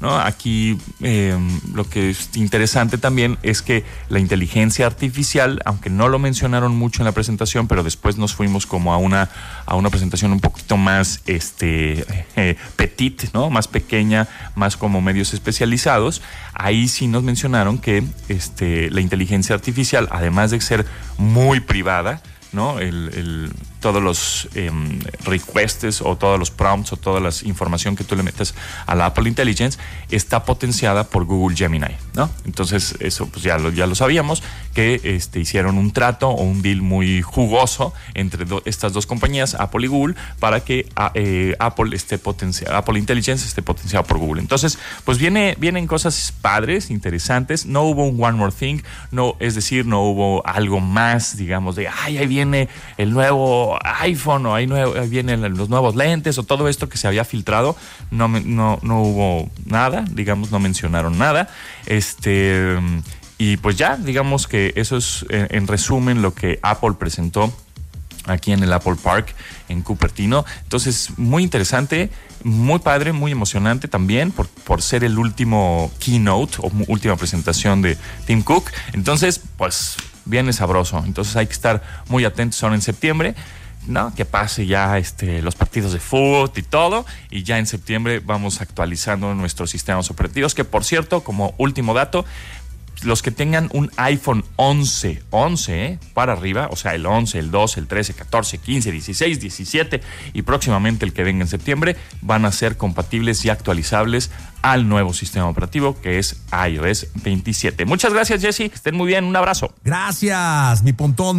¿no? Aquí lo que es interesante también es que la inteligencia artificial, aunque no lo mencionaron mucho en la presentación, pero después nos fuimos como a una presentación un poquito más petit, ¿no? Más pequeña, más como medios especializados. Ahí sí nos mencionaron que la inteligencia artificial, además de ser muy privada, ¿no? Todos los requests o todos los prompts o toda la información que tú le metes a la Apple Intelligence está potenciada por Google Gemini, ¿no? Entonces eso pues ya lo sabíamos, que hicieron un trato o un deal muy jugoso entre estas dos compañías, Apple y Google, para que Apple Intelligence esté potenciado por Google. Entonces pues vienen cosas padres, interesantes. No hubo un One More Thing, es decir, no hubo algo más, digamos, de ahí viene el nuevo iPhone o ahí vienen los nuevos lentes o todo esto que se había filtrado. No hubo nada, digamos, no mencionaron nada. Y pues ya, digamos que eso es en resumen lo que Apple presentó aquí en el Apple Park en Cupertino. Entonces, muy interesante, muy padre, muy emocionante también por ser el último keynote o última presentación de Tim Cook. Entonces, pues viene sabroso. Entonces hay que estar muy atentos ahora en septiembre, ¿no? Que pase ya los partidos de fútbol y todo, y ya en septiembre vamos actualizando nuestros sistemas operativos, que por cierto, como último dato, los que tengan un iPhone 11 para arriba, o sea, el 11, el 12, el 13, 14, 15, 16, 17 y próximamente el que venga en septiembre, van a ser compatibles y actualizables al nuevo sistema operativo que es iOS 27. Muchas gracias, Jesse, que estén muy bien, un abrazo. Gracias, mi Pontón.